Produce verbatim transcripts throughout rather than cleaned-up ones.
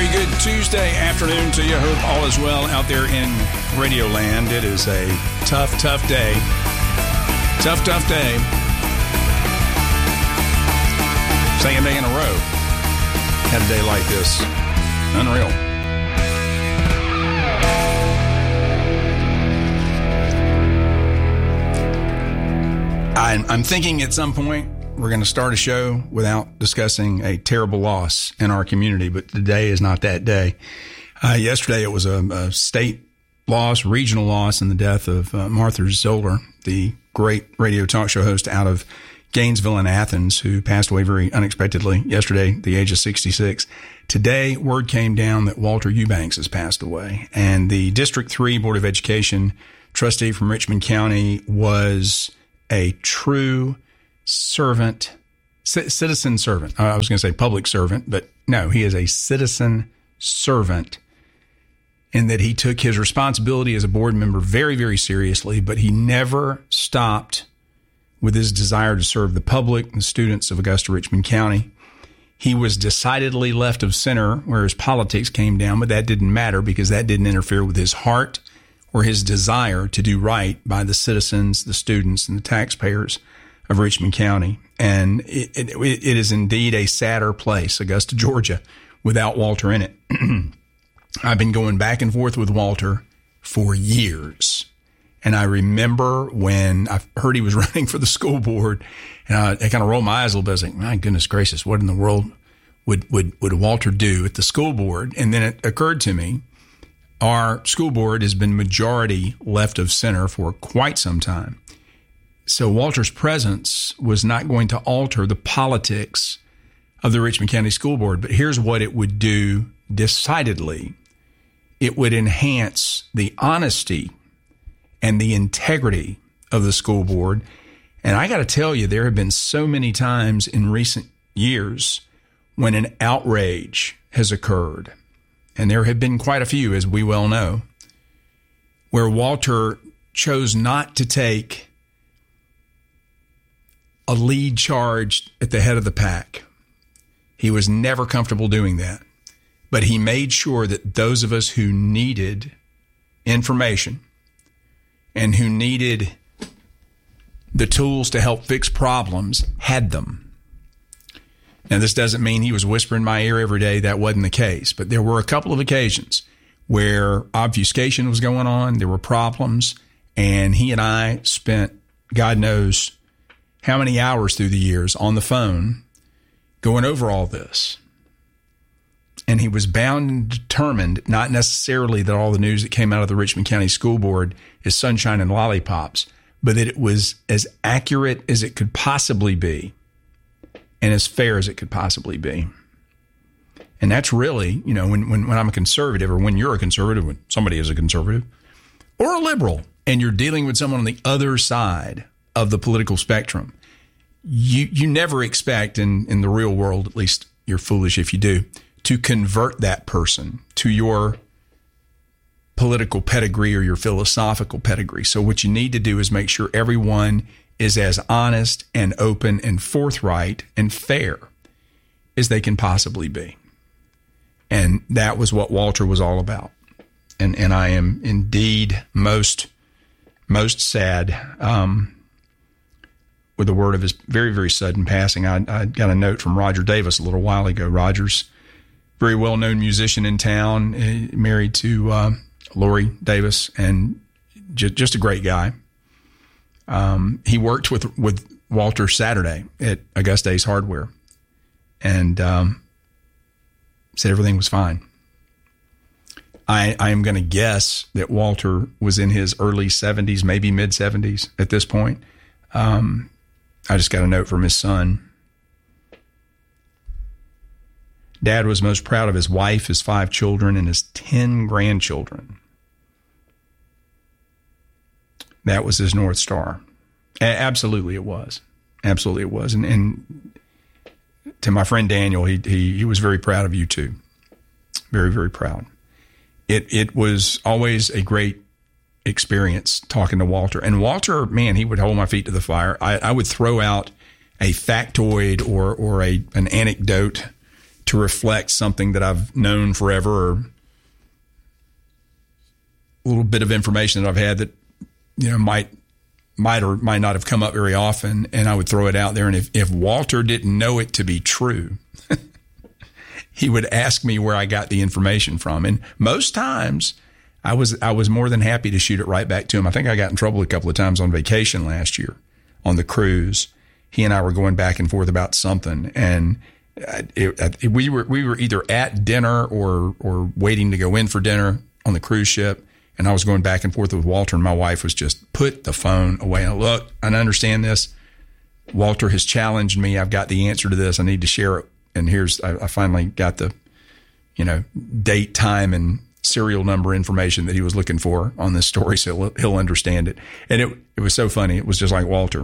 very good Tuesday afternoon to you. Hope all is well out there in Radio Land. It is a tough, tough day. Tough, tough day. Second day in a row. Had a day like this. Unreal. I'm, I'm thinking at some point we're going to start a show without discussing a terrible loss in our community, but today is not that day. Uh, yesterday it was a, a state loss, regional loss in the death of uh, Martha Zoller, the great radio talk show host out of Gainesville and Athens, who passed away very unexpectedly yesterday at the age of sixty-six. Today, word came down that Walter Eubanks has passed away, and the District three Board of Education trustee from Richmond County was a true servant, c- citizen servant. I was going to say public servant, but no, he is a citizen servant in that he took his responsibility as a board member very, very seriously, but he never stopped with his desire to serve the public and the students of Augusta Richmond County. He was decidedly left of center where his politics came down, but that didn't matter because that didn't interfere with his heart or his desire to do right by the citizens, the students, and the taxpayers of Richmond County. And it, it, it is indeed a sadder place, Augusta, Georgia, without Walter in it. I've been going back and forth with Walter for years. And I remember when I heard he was running for the school board, and I, I kind of rolled my eyes a little bit. I was like, my goodness gracious, what in the world would, would, would Walter do at the school board? And then it occurred to me, our school board has been majority left of center for quite some time. So Walter's presence was not going to alter the politics of the Richmond County School Board. But here's what it would do decidedly. It would enhance the honesty and the integrity of the school board. And I got to tell you, there have been so many times in recent years when an outrage has occurred. And there have been quite a few, as we well know, where Walter chose not to take a lead charge at the head of the pack. He was never comfortable doing that. But he made sure that those of us who needed information and who needed the tools to help fix problems had them. Now, this doesn't mean he was whispering in my ear every day. That wasn't the case. But there were a couple of occasions where obfuscation was going on. There were problems. And he and I spent, God knows how many hours through the years on the phone going over all this. And he was bound and determined, not necessarily that all the news that came out of the Richmond County School Board is sunshine and lollipops, but that it was as accurate as it could possibly be and as fair as it could possibly be. And that's really, you know, when, when, when I'm a conservative, or when you're a conservative, when somebody is a conservative or a liberal, and you're dealing with someone on the other side of the political spectrum, you you never expect, in, in the real world, at least you're foolish if you do, to convert that person to your political pedigree or your philosophical pedigree. So what you need to do is make sure everyone is as honest and open and forthright and fair as they can possibly be. And that was what Walter was all about. And and I am indeed most, most sad um, with the word of his very, very sudden passing. I, I got a note from Roger Davis a little while ago. Roger's very well-known musician in town, uh, married to uh, Lori Davis, and j- just a great guy. Um, he worked with with Walter Saturday at Augusta Ace Hardware, and um, said everything was fine. I, I am going to guess that Walter was in his early seventies, maybe mid-seventies at this point. Um, I just got a note from his son. Dad was most proud of his wife, his five children, and his ten grandchildren. That was his North Star. A- absolutely it was. Absolutely it was. And, and to my friend Daniel, he, he he was very proud of you too. Very, very proud. It it was always a great experience talking to Walter. And Walter, man, he would hold my feet to the fire. I, I would throw out a factoid or or a an anecdote to reflect something that I've known forever, or a little bit of information that I've had that, you know, might might or might not have come up very often, and I would throw it out there. And if, if Walter didn't know it to be true, he would ask me where I got the information from. And most times I was I was more than happy to shoot it right back to him. I think I got in trouble a couple of times on vacation last year on the cruise. He and I were going back and forth about something, and it, it, we were we were either at dinner or or waiting to go in for dinner on the cruise ship. And I was going back and forth with Walter, and my wife was just, put the phone away. And look, I understand this. Walter has challenged me. I've got the answer to this. I need to share it. And here's, I, I finally got the, you know, date, time, and serial number information that he was looking for on this story, so he'll, he'll understand it. And it, it was so funny. It was just like Walter.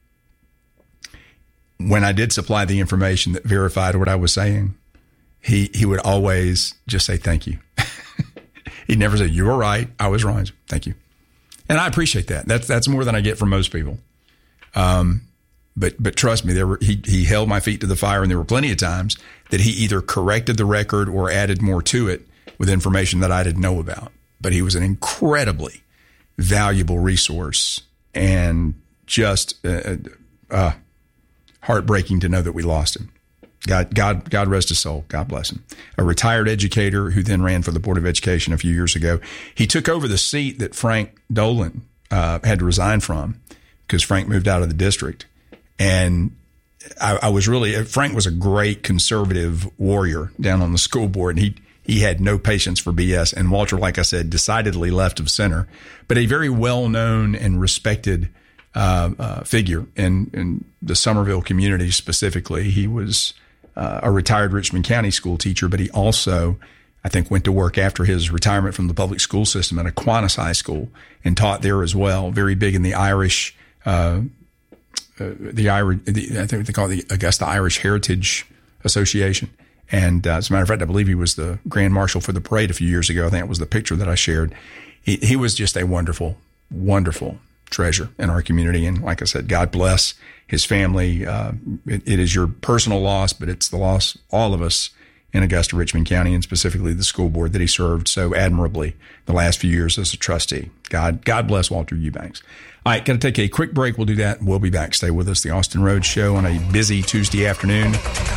When I did supply the information that verified what I was saying, he, he would always just say, thank you. He'd never say, you were right, I was wrong. Thank you. And I appreciate that. That's that's more than I get from most people. Um, but but trust me, there were, he, he held my feet to the fire, and there were plenty of times that he either corrected the record or added more to it with information that I didn't know about. But he was an incredibly valuable resource, and just uh, uh, heartbreaking to know that we lost him. God, God, God rest his soul. God bless him. A retired educator who then ran for the Board of Education a few years ago. He took over the seat that Frank Dolan uh, had to resign from because Frank moved out of the district. And I, I was really, Frank was a great conservative warrior down on the school board, and he, he had no patience for B S. And Walter, like I said, decidedly left of center, but a very well-known and respected uh, uh, figure in, in the Somerville community specifically. He was Uh, a retired Richmond County school teacher, but he also, I think, went to work after his retirement from the public school system at Aquinas High School and taught there as well. Very big in the Irish, uh, uh, the Irish, the, I think they call it the Augusta Irish Heritage Association. And uh, as a matter of fact, I believe he was the Grand Marshal for the parade a few years ago. I think it was the picture that I shared. He, he was just a wonderful, wonderful treasure in our community. And like I said, God bless his family. Uh, it, it is your personal loss, but it's the loss all of us in Augusta, Richmond County, and specifically the school board that he served so admirably the last few years as a trustee. God, God bless Walter Eubanks. All right, got to take a quick break. We'll do that. We'll be back. Stay with us. The Austin Rhodes Show on a busy Tuesday afternoon.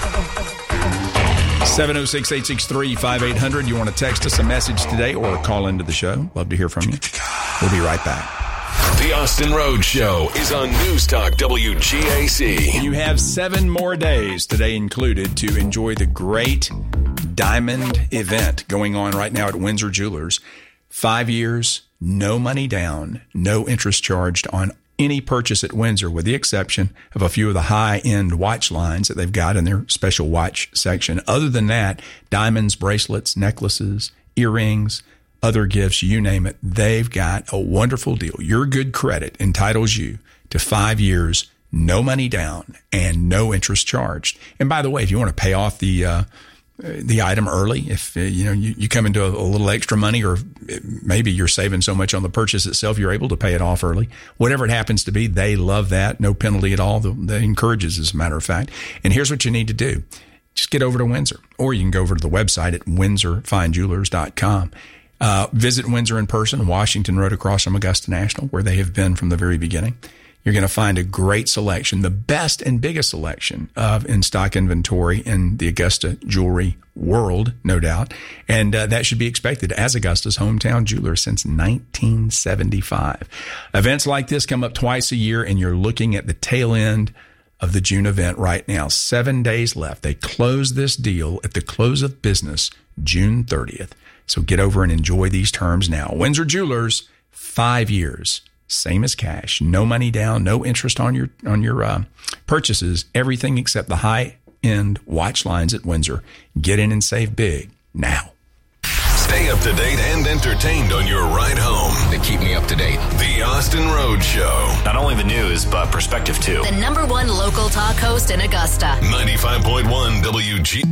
seven oh six, eight six three, five eight zero zero. You want to text us a message today or call into the show? Love to hear from you. We'll be right back. The Austin Rhodes Show is on News Talk W G A C. You have seven more days, today included, to enjoy the great diamond event going on right now at Windsor Jewelers. Five years, no money down, no interest charged on any purchase at Windsor, with the exception of a few of the high-end watch lines that they've got in their special watch section. Other than that, diamonds, bracelets, necklaces, earrings, other gifts, you name it, they've got a wonderful deal. Your good credit entitles you to five years, no money down, and no interest charged. And by the way, if you want to pay off the uh, the item early, if uh, you know you, you come into a, a little extra money, or maybe you're saving so much on the purchase itself, you're able to pay it off early. Whatever it happens to be, they love that. No penalty at all. They encourages, as a matter of fact. And here's what you need to do: just get over to Windsor, or you can go over to the website at windsor fine jewelers dot com. Uh, visit Windsor in person, Washington Road across from Augusta National, where they have been from the very beginning. You're going to find a great selection, the best and biggest selection of in-stock inventory in the Augusta jewelry world, no doubt. And uh, that should be expected as Augusta's hometown jeweler since nineteen seventy-five. Events like this come up twice a year, and you're looking at the tail end of the June event right now. Seven days left. They close this deal at the close of business, June thirtieth. So get over and enjoy these terms now. Windsor Jewelers, five years, same as cash, no money down, no interest on your on your uh, purchases, everything except the high-end watch lines at Windsor. Get in and save big now. Stay up to date and entertained on your ride home. They keep me up to date. The Austin Rhodes Show. Not only the news, but perspective too. The number one local talk host in Augusta. ninety-five point one W G.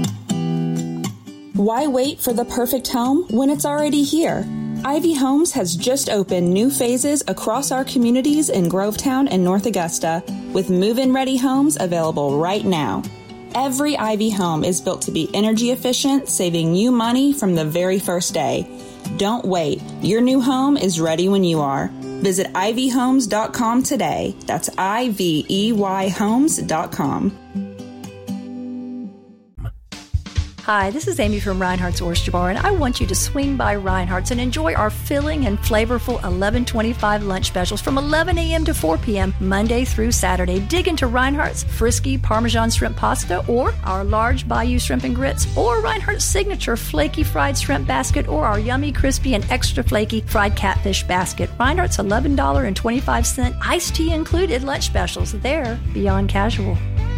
Why wait for the perfect home when it's already here? Ivy Homes has just opened new phases across our communities in Grovetown and North Augusta, with move-in ready homes available right now. Every Ivy home is built to be energy efficient, saving you money from the very first day. Don't wait. Your new home is ready when you are. Visit ivy homes dot com today. That's I V E Y homes dot com. Hi, this is Amy from Reinhardt's Oyster Bar, and I want you to swing by Reinhardt's and enjoy our filling and flavorful eleven twenty-five lunch specials from eleven a.m. to four p.m. Monday through Saturday. Dig into Reinhardt's Frisky Parmesan Shrimp Pasta, or our large Bayou Shrimp and Grits, or Reinhardt's Signature Flaky Fried Shrimp Basket, or our Yummy Crispy and Extra Flaky Fried Catfish Basket. Reinhardt's eleven twenty-five iced tea included lunch specials. They're beyond casual.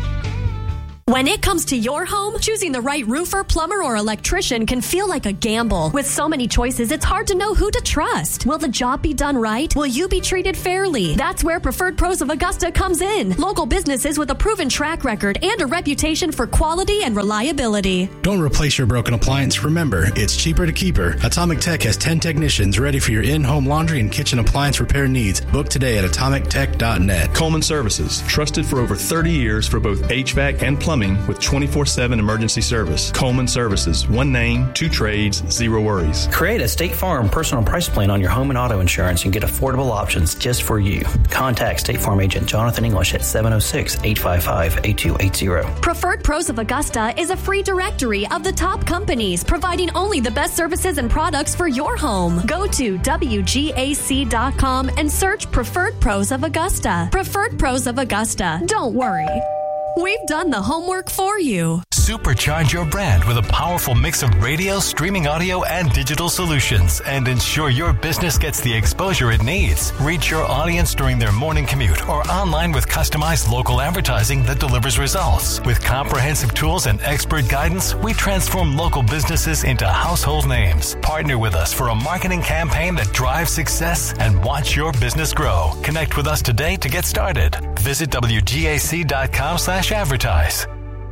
When it comes to your home, choosing the right roofer, plumber, or electrician can feel like a gamble. With so many choices, it's hard to know who to trust. Will the job be done right? Will you be treated fairly? That's where Preferred Pros of Augusta comes in. Local businesses with a proven track record and a reputation for quality and reliability. Don't replace your broken appliance. Remember, it's cheaper to keep her. Atomic Tech has ten technicians ready for your in-home laundry and kitchen appliance repair needs. Book today at atomic tech dot net. Coleman Services, trusted for over thirty years for both H V A C and plumbing with twenty-four seven emergency service. Coleman Services, one name, two trades, zero worries. Create a State Farm personal price plan on your home and auto insurance and get affordable options just for you. Contact State Farm agent Jonathan English at seven oh six, eight five five, eight two eight zero. Preferred Pros of Augusta is a free directory of the top companies providing only the best services and products for your home. Go to W G A C dot com and search Preferred Pros of Augusta. Preferred Pros of Augusta. Don't worry. We've done the homework for you. Supercharge your brand with a powerful mix of radio, streaming audio, and digital solutions, and ensure your business gets the exposure it needs. Reach your audience during their morning commute or online with customized local advertising that delivers results. With comprehensive tools and expert guidance, we transform local businesses into household names. Partner with us for a marketing campaign that drives success and watch your business grow. Connect with us today to get started. Visit W G A C dot com slash advertise.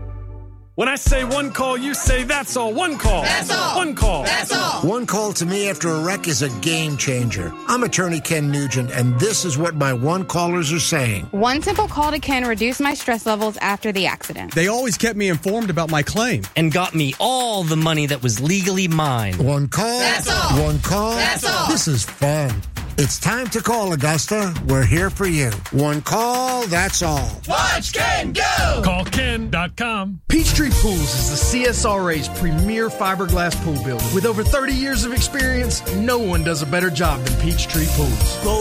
When I say one call, you say that's all. One call. That's all. One call. That's all. One call to me after a wreck is a game changer. I'm attorney Ken Nugent, and this is what my one callers are saying. One simple call to Ken reduced my stress levels after the accident. They always kept me informed about my claim and got me all the money that was legally mine. One call. That's all. One call. That's all. This is fun. It's time to call, Augusta. We're here for you. One call, that's all. Watch Ken go! Call Ken dot com. Peachtree Pools is the C S R A's premier fiberglass pool builder. With over thirty years of experience, no one does a better job than Peachtree Pools. Go